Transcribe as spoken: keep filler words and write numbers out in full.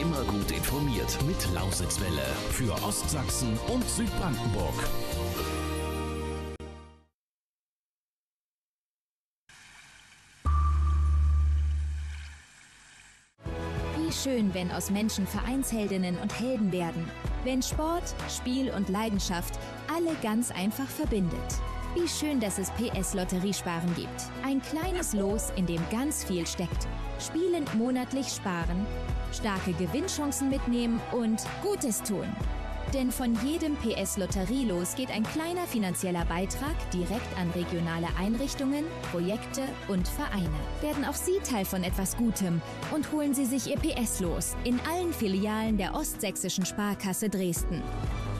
Immer gut informiert mit Lausitzwelle für Ostsachsen und Südbrandenburg. Wie schön, wenn aus Menschen Vereinsheldinnen und Helden werden. Wenn Sport, Spiel und Leidenschaft alle ganz einfach verbindet. Wie schön, dass es P S Lotteriesparen gibt. Ein kleines Los, in dem ganz viel steckt. Spielend monatlich sparen, starke Gewinnchancen mitnehmen und Gutes tun. Denn von jedem P S Lotterielos geht ein kleiner finanzieller Beitrag direkt an regionale Einrichtungen, Projekte und Vereine. Werden auch Sie Teil von etwas Gutem und holen Sie sich Ihr P S-Los in allen Filialen der Ostsächsischen Sparkasse Dresden.